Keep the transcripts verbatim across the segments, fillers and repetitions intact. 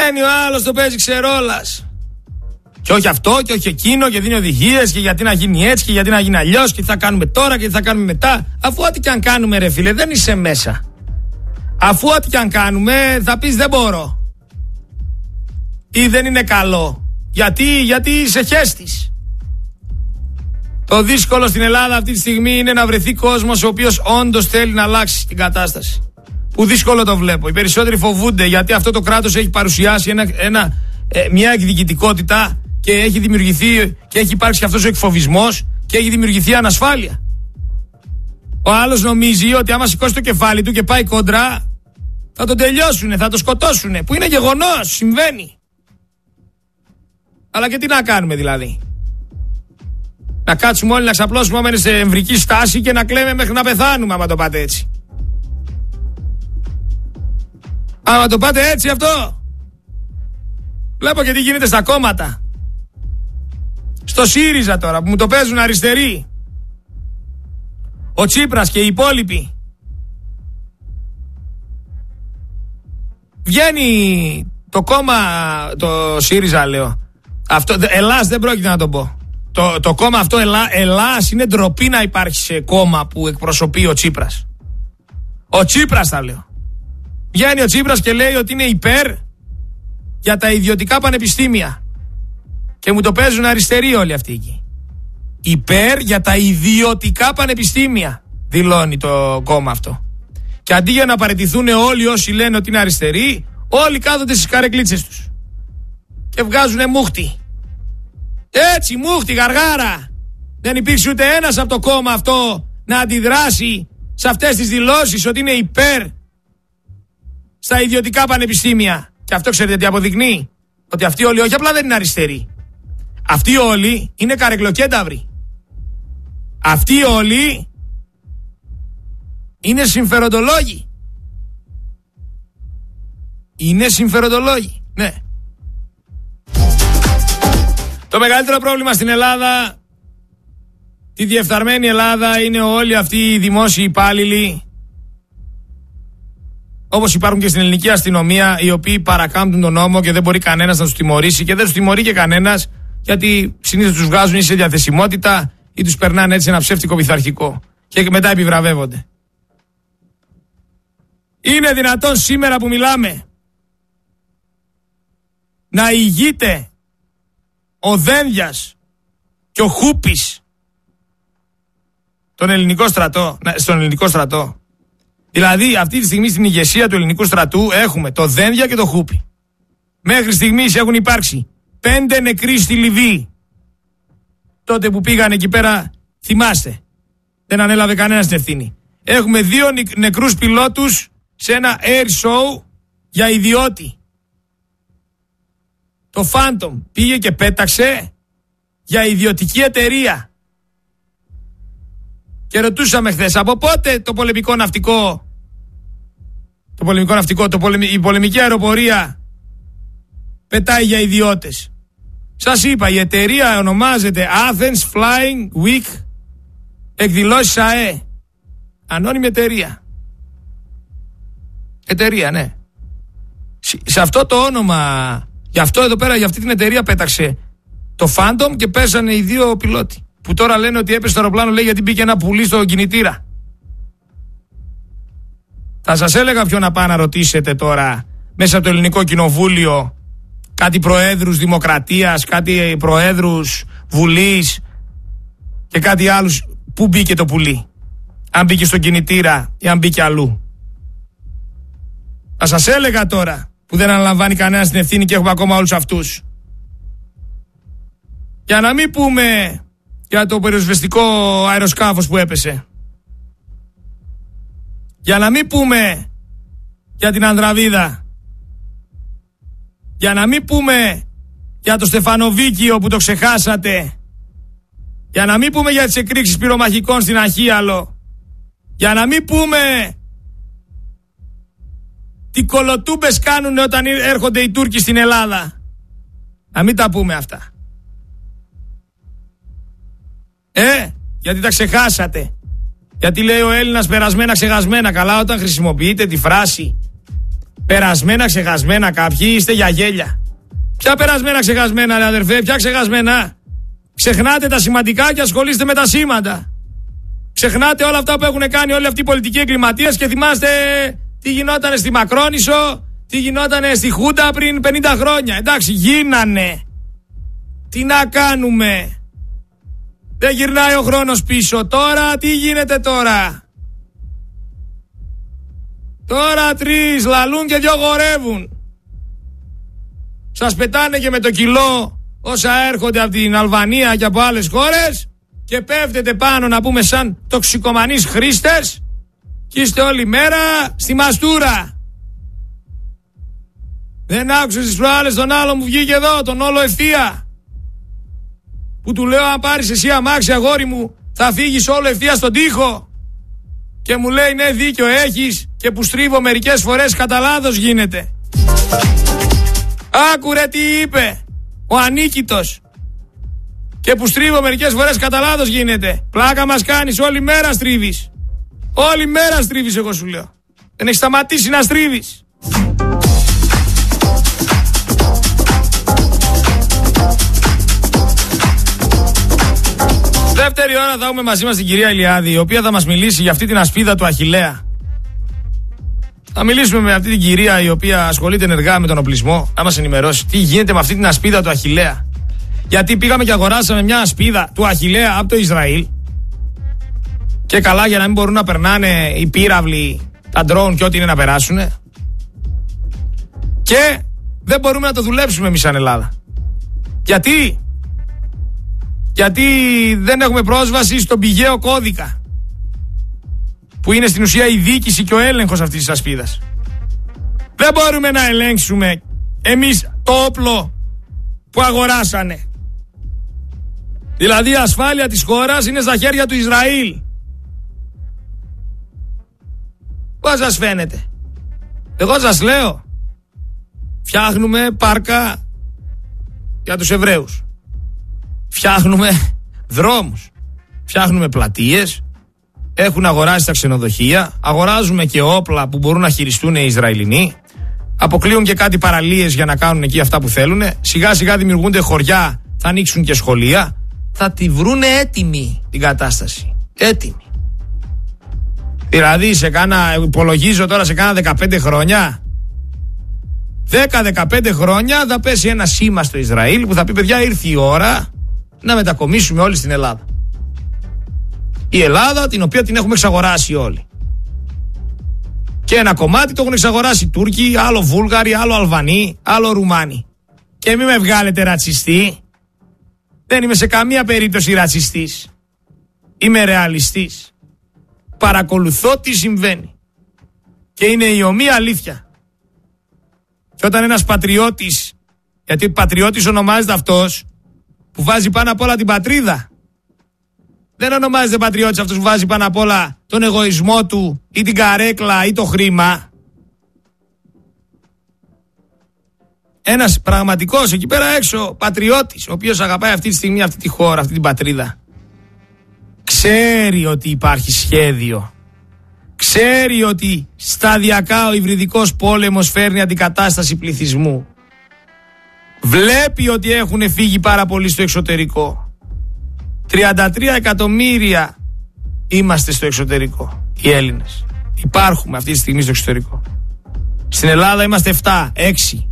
Βγαίνει ο άλλος, το παίζει ξερόλας. Και όχι αυτό και όχι εκείνο και δίνει οδηγίες και γιατί να γίνει έτσι και γιατί να γίνει αλλιώς και τι θα κάνουμε τώρα και τι θα κάνουμε μετά. Αφού ό,τι και αν κάνουμε, ρε φίλε, δεν είσαι μέσα. Αφού ό,τι και αν κάνουμε θα πεις δεν μπορώ. Ή δεν είναι καλό. Γιατί, γιατί είσαι χέστης. Το δύσκολο στην Ελλάδα αυτή τη στιγμή είναι να βρεθεί κόσμος ο οποίος όντως θέλει να αλλάξει την κατάσταση. Που δύσκολο το βλέπω. Οι περισσότεροι φοβούνται γιατί αυτό το κράτος έχει παρουσιάσει ένα, ένα, ε, μια εκδικητικότητα και έχει δημιουργηθεί και έχει υπάρξει και αυτός ο εκφοβισμός και έχει δημιουργηθεί ανασφάλεια. Ο άλλος νομίζει ότι άμα σηκώσει το κεφάλι του και πάει κόντρα θα τον τελειώσουνε, θα τον σκοτώσουνε. Που είναι γεγονός, συμβαίνει. Αλλά και τι να κάνουμε δηλαδή. Να κάτσουμε όλοι να ξαπλώσουμε άμα είναι σε εμβρική στάση και να κλαίμε μέχρι να πεθάνουμε άμα το πάτε έτσι. Άμα το πάτε έτσι αυτό. Βλέπω και τι γίνεται στα κόμματα. Στο ΣΥΡΙΖΑ τώρα που μου το παίζουν αριστεροί. Ο Τσίπρας και οι υπόλοιποι. Βγαίνει το κόμμα, το ΣΥΡΙΖΑ λέω. Αυτό, Ελλάς δεν πρόκειται να το πω. Το, το κόμμα αυτό Ελλά, Ελλάς είναι ντροπή να υπάρχει σε κόμμα που εκπροσωπεί ο Τσίπρας. Ο Τσίπρας θα λέω. Βγαίνει ο Τσίπρας και λέει ότι είναι υπέρ για τα ιδιωτικά πανεπιστήμια. Και μου το παίζουν αριστεροί όλοι αυτοί εκεί. Υπέρ για τα ιδιωτικά πανεπιστήμια, δηλώνει το κόμμα αυτό. Και αντί για να παραιτηθούν όλοι όσοι λένε ότι είναι αριστεροί, όλοι κάθονται στις καρεκλίτσες τους. Και βγάζουνε μούχτη. Έτσι, μούχτη, γαργάρα. Δεν υπήρξε ούτε ένας από το κόμμα αυτό να αντιδράσει σε αυτές τις δηλώσεις ότι είναι υπέρ στα ιδιωτικά πανεπιστήμια. Και αυτό ξέρετε τι αποδεικνύει? Ότι αυτοί όλοι όχι απλά δεν είναι αριστεροί. Αυτοί όλοι είναι καρεκλοκένταυροι. Αυτοί όλοι είναι συμφεροντολόγοι. Είναι συμφεροντολόγοι, ναι. Το μεγαλύτερο πρόβλημα στην Ελλάδα, τη διεφθαρμένη Ελλάδα, είναι όλοι αυτοί οι δημόσιοι υπάλληλοι, όπως υπάρχουν και στην ελληνική αστυνομία, οι οποίοι παρακάμπτουν τον νόμο και δεν μπορεί κανένας να τους τιμωρήσει και δεν τους τιμωρεί και κανένας, γιατί συνήθως τους βγάζουν ή σε διαθεσιμότητα ή τους περνάνε έτσι ένα ψεύτικο πειθαρχικό και μετά επιβραβεύονται. Είναι δυνατόν σήμερα που μιλάμε να ηγείται ο Δένδιας και ο Χούπης τον ελληνικό στρατό, στον ελληνικό στρατό? Δηλαδή αυτή τη στιγμή στην ηγεσία του ελληνικού στρατού έχουμε το Δένδια και το Χούπη. Μέχρι στιγμής έχουν υπάρξει πέντε νεκροί στη Λιβύη. Τότε που πήγαν εκεί πέρα, θυμάστε, δεν ανέλαβε κανένας την ευθύνη. Έχουμε δύο νεκρούς πιλότους σε ένα air show για ιδιώτη. Το Phantom πήγε και πέταξε για ιδιωτική εταιρεία. Και ρωτούσαμε χθες, από πότε το πολεμικό ναυτικό, το πολεμικό ναυτικό, το πολεμι, η πολεμική αεροπορία πετάει για ιδιώτες? Σας είπα, η εταιρεία ονομάζεται Athens Flying Week, εκδηλώσεις ΑΕ. Ανώνυμη εταιρεία. Εταιρεία, ναι. Σε αυτό το όνομα, γι' αυτό εδώ πέρα, για αυτή την εταιρεία πέταξε το Phantom και πέσανε οι δύο πιλότοι. Που τώρα λένε ότι έπεσε το αεροπλάνο, λέει, γιατί μπήκε ένα πουλί στο κινητήρα. Θα σας έλεγα ποιο να πάω να ρωτήσετε τώρα μέσα από το ελληνικό κοινοβούλιο, κάτι προέδρους Δημοκρατίας, κάτι προέδρους Βουλής και κάτι άλλους, πού μπήκε το πουλί, αν μπήκε στο κινητήρα ή αν μπήκε αλλού. Θα σας έλεγα τώρα που δεν αναλαμβάνει κανένας την ευθύνη και έχουμε ακόμα όλους αυτούς. Για να μην πούμε για το πυροσβεστικό αεροσκάφος που έπεσε. Για να μην πούμε για την Ανδραβίδα. Για να μην πούμε για το Στεφανοβίκιο που το ξεχάσατε. Για να μην πούμε για τις εκρήξεις πυρομαχικών στην Αχίαλο. Για να μην πούμε τι κολοτούμπες κάνουν όταν έρχονται οι Τούρκοι στην Ελλάδα. Να μην τα πούμε αυτά. Ε, γιατί τα ξεχάσατε. Γιατί λέει ο Έλληνας περασμένα ξεχασμένα. Καλά, όταν χρησιμοποιείτε τη φράση περασμένα, ξεχασμένα κάποιοι, είστε για γέλια. Ποια περασμένα, ξεχασμένα, ρε αδερφέ, ποια ξεχασμένα? Ξεχνάτε τα σημαντικά και ασχολείστε με τα σήματα. Ξεχνάτε όλα αυτά που έχουν κάνει όλοι αυτοί οι πολιτικοί εγκληματίες και θυμάστε τι γινότανε στη Μακρόνισσο, τι γινότανε στη Χούντα πριν πενήντα χρόνια. Εντάξει, γίνανε. Τι να κάνουμε? Δεν γυρνάει ο χρόνος πίσω. Τώρα, τι γίνεται τώρα? Τώρα τρεις λαλούν και δυο γορεύουν. Σας πετάνε και με το κιλό όσα έρχονται από την Αλβανία και από άλλες χώρες και πέφτετε πάνω, να πούμε, σαν τοξικομανείς χρήστες και είστε όλη μέρα στη μαστούρα. Δεν άκουσες τις προάλλες τον άλλο που βγήκε εδώ, τον Όλο Ευθεία, που του λέω, αν πάρεις εσύ αμάξι, αγόρι μου, θα φύγεις όλο ευθεία στον τοίχο? Και μου λέει, ναι, δίκιο έχεις, και που στρίβω μερικές φορές κατά λάθος γίνεται. Άκουρε τι είπε ο ανίκητος. Και που στρίβω μερικές φορές κατά λάθος γίνεται. Πλάκα μας κάνεις, όλη μέρα στρίβεις. Όλη μέρα στρίβεις, εγώ σου λέω. Δεν έχει σταματήσει να στρίβεις. Δεύτερη ώρα θα έχουμε μαζί μας την κυρία Ηλιάδη, η οποία θα μας μιλήσει για αυτή την ασπίδα του Αχιλλέα. Θα μιλήσουμε με αυτή την κυρία, η οποία ασχολείται ενεργά με τον οπλισμό, να μας ενημερώσει τι γίνεται με αυτή την ασπίδα του Αχιλλέα. Γιατί πήγαμε και αγοράσαμε μια ασπίδα του Αχιλλέα από το Ισραήλ. Και καλά, για να μην μπορούν να περνάνε οι πύραυλοι, τα ντρόουν και ό,τι είναι να περάσουν. Και δεν μπορούμε να το δουλέψουμε εμείς σαν Ελλάδα. Γιατί? Γιατί δεν έχουμε πρόσβαση στον πηγαίο κώδικα, που είναι στην ουσία η διοίκηση και ο έλεγχος αυτής της ασπίδας. Δεν μπορούμε να ελέγξουμε εμείς το όπλο που αγοράσανε. Δηλαδή η ασφάλεια της χώρας είναι στα χέρια του Ισραήλ. Πώς σας φαίνεται? Εγώ σας λέω, φτιάχνουμε πάρκα για τους Εβραίους. Φτιάχνουμε δρόμους. Φτιάχνουμε πλατείες. Έχουν αγοράσει τα ξενοδοχεία. Αγοράζουμε και όπλα που μπορούν να χειριστούν οι Ισραηλινοί. Αποκλείουν και κάτι παραλίες για να κάνουν εκεί αυτά που θέλουν. Σιγά σιγά δημιουργούνται χωριά. Θα ανοίξουν και σχολεία. Θα τη βρούνε έτοιμη την κατάσταση. Έτοιμη. Δηλαδή σε κάνα, υπολογίζω τώρα σε κάνα δεκαπέντε χρόνια, δέκα με δεκαπέντε χρόνια θα πέσει ένα σήμα στο Ισραήλ που θα πει, παιδιά, ήρθε η ώρα να μετακομίσουμε όλοι στην Ελλάδα. Η Ελλάδα, την οποία την έχουμε εξαγοράσει όλοι. Και ένα κομμάτι το έχουν εξαγοράσει Τούρκοι, άλλο Βούλγαροι, άλλο Αλβανοί, άλλο Ρουμάνοι. Και μην με βγάλετε ρατσιστή. Δεν είμαι σε καμία περίπτωση ρατσιστής. Είμαι ρεαλιστής. Παρακολουθώ τι συμβαίνει. Και είναι η ομοία αλήθεια. Και όταν ένας πατριώτης, γιατί πατριώτης ονομάζεται αυτός που βάζει πάνω απ' όλα την πατρίδα. Δεν ονομάζεται πατριώτης αυτός που βάζει πάνω απ' όλα τον εγωισμό του ή την καρέκλα ή το χρήμα. Ένας πραγματικός εκεί πέρα έξω πατριώτης, ο οποίος αγαπάει αυτή τη στιγμή αυτή τη χώρα, αυτή την πατρίδα, ξέρει ότι υπάρχει σχέδιο. Ξέρει ότι σταδιακά ο υβριδικός πόλεμος φέρνει αντικατάσταση πληθυσμού. Βλέπει ότι έχουν φύγει πάρα πολύ στο εξωτερικό. τριάντα τρία εκατομμύρια είμαστε στο εξωτερικό, οι Έλληνες. Υπάρχουμε αυτή τη στιγμή στο εξωτερικό. Στην Ελλάδα είμαστε επτά, έξι.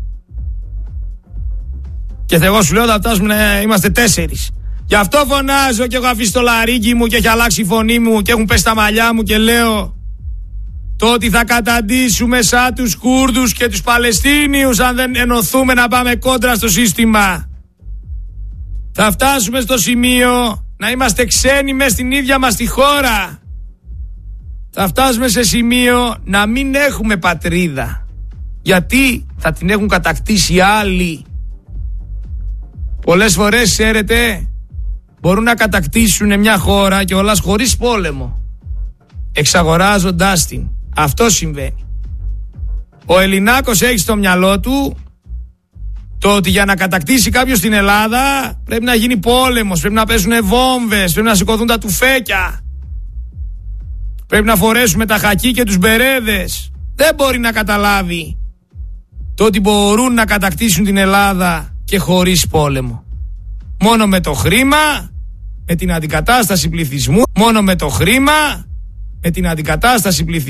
Και εγώ σου λέω θα φτάσουμε να είμαστε τέσσερις. Γι' αυτό φωνάζω και έχω αφήσει το λαρίκι μου και έχει αλλάξει η φωνή μου και έχουν πέσει τα μαλλιά μου και λέω το ότι θα καταντήσουμε σαν τους Κούρδους και τους Παλαιστίνιους αν δεν ενωθούμε να πάμε κόντρα στο σύστημα. Θα φτάσουμε στο σημείο να είμαστε ξένοι μες στην ίδια μας τη χώρα. Θα φτάσουμε σε σημείο να μην έχουμε πατρίδα. Γιατί θα την έχουν κατακτήσει άλλοι. Πολλές φορές, ξέρετε, μπορούν να κατακτήσουν μια χώρα και όλας χωρίς πόλεμο, εξαγοράζοντάς την. Αυτό συμβαίνει. Ο Ελληνάκος έχει στο μυαλό του το ότι για να κατακτήσει κάποιος την Ελλάδα πρέπει να γίνει πόλεμος, πρέπει να πέσουν βόμβες, πρέπει να σηκωθούν τα τουφέκια, πρέπει να φορέσουμε τα χακί και τους μπερέδες. δεν μπορεί να καταλάβει το ότι μπορούν να κατακτήσουν την Ελλάδα και χωρίς πόλεμο. Μόνο με το χρήμα, με την αντικατάσταση πληθυσμού, μόνο με το χρήμα, με την αντικατάσταση πληθυσμού.